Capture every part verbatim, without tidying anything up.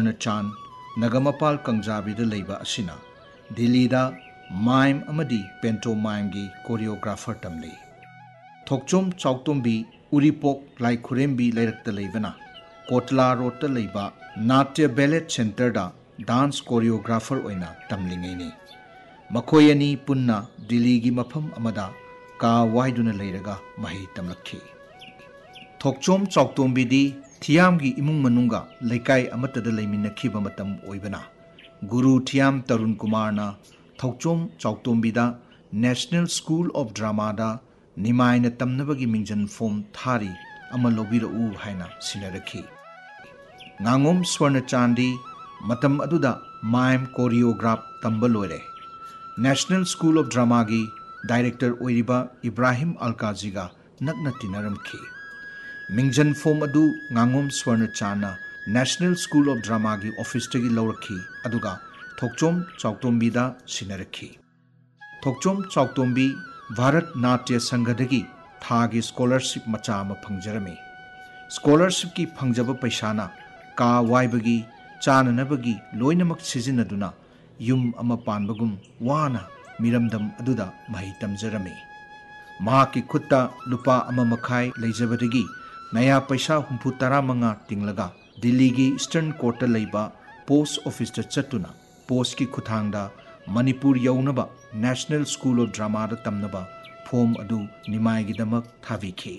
Swarnachan Nagamapal Kangjabida Leiba Asina Delhi da Mime Amadi Pantomime gi choreographer tamli Thokchom Chautombi Uripok Lai Khurembi Lairakta Leibana Kotla Rota Leiba Natya Ballet Center da dance choreographer oina tamlingaini Makoyani punna Delhi gi mafam amada ka waiduna leiraga mahi tamlakhi Thokchom Chautombi di Thiam gi imung manunga laikai amatada leiminakhiba matam oibana Guru Thiam Tarun Kumar na Thokchom Chautombi da National School of Drama da Nimai na tamnabagi mingjan form thari ama lobira u haina sinarakhi Ngangom Swarnachandi matam aduda mime choreograph tamba loire National School of Drama gi director oiriba Ibrahim Alkazi ga nakna tinaramkhi Mingjan form adu Ngangom Swarnachana National School of Drama gi office tagi laurakhi aduga Thokchom Chautombi da sinarakhi Thokchom Chautombi Bharat Natya Sangha-dagi thagi scholarship macha ama phangjarami scholarship ki phangjaba paisana ka waibagi chananabagi loinamak sizinaduna yum ama panbagum wana miramdam aduda mahi tamjarami mahaki khutta lupa ama makhai leijabadagi naya paisa humpu taramanga tinglaga Delhi gi Eastern Court ta leiba post office ta chatuna post ki khuthangda Manipur yaunaba National School of Drama da tamnaba form adu nimai gi damak thabikhi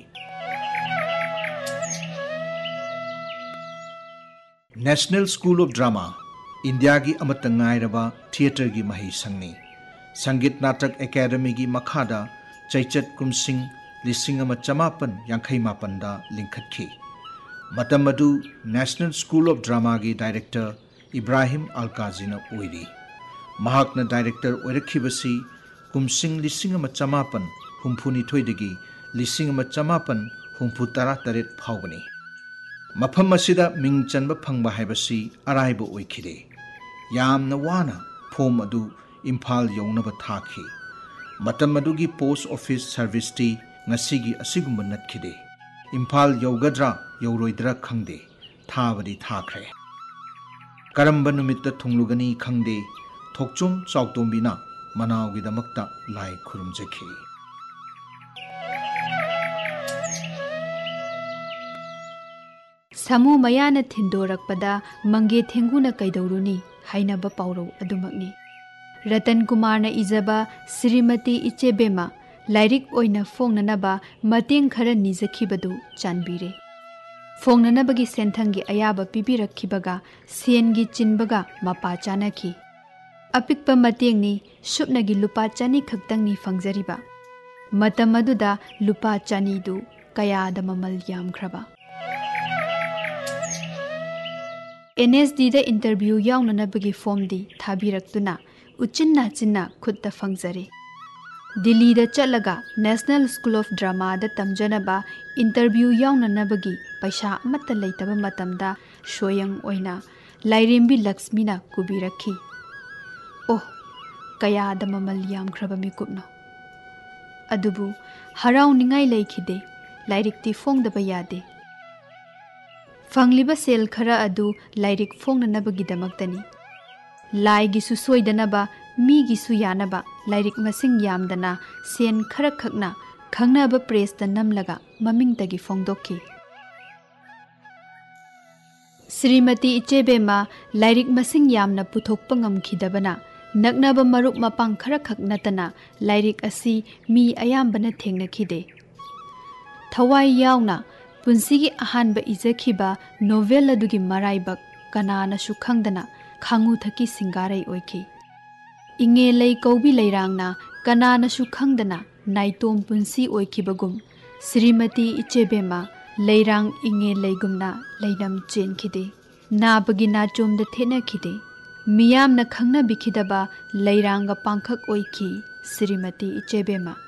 National School of Drama India gi amata ngairaba theater gi mahi sangni Sangit Natak Academy gi makhada Chaichat Kumsing lising ama chamapan yankhai mapan da linkhatkhi matam adu National School of Drama gi director Ibrahim Alkazi na oiri Mahakna director oirakhibasi Kumsing lising ama chamapan humphuni thoidagi lising ama chamapan humpu tara taret phawbani Mafam asida ming chanba phangba haibasi araiba oikhide yamna wana form adu Imphal yaunaba thakhi matam adugi post office service ti ngasigi asigumba natkhide Imphal yaugadra yauroidra khangde thabadi thakre karamba numitta thunglugani khangde Thokchom Chautombina manawgi damakta lai khurumjakhi Samu mayana thindorakpada mange thenguna kaidoruni hainaba pauro adumakni Ratan Kumar na izaba Srimati Ichebema Lairik oina fongnanaba mateng khara nijakhibadu chanbire fongnanabagi senthangi ayaba pibirakhibaga sengi chinbaga mapa chanakhi apikpa matengni supnagi lupa chani khaktangni fangjariba matam aduda lupa chani du kayada mamal yamkhraba N S D da interview yaunanabagi form di thabiraktuna uchinna chinna khutta fangjare Delhi da chalaga National School of Drama da tamjanaba interview yaunanabagi paisa amatta leitaba matamda shoyang oina lairembi Lakshmi na kubirakhi Oh kaya da mamal yamkhraba mikupno adubu harau ningai leikhide lairikti fongdaba yade Fangliba sel khara adu lairik fongnanabagi damaktani lai gi su soidanaba mi gi su yanaba lairik masing yamdana sen khara khakna khangnaba press da namlaga mamingtagi fongdokki Srimati Ichebema lairik masing yamna puthokpa ngamkhidabana naknaba marup mapang khara khaknatana lairik asi mi ayambana thengnakhide Thawai yauna Punsigi ahanba ijakhiba novel adugi maraibak kanana su khangdana khangu thaki singarai oikhi Inge lei kaubi leirangna kanana su khangdana naitom punsi oikhibagum Srimati Ichebema leirang inge leigumna leinam chenkhide nabagi na chomda thenakhide miyamna khangna bikhidaba leiranga pangkhak oikhi Srimati Ichebema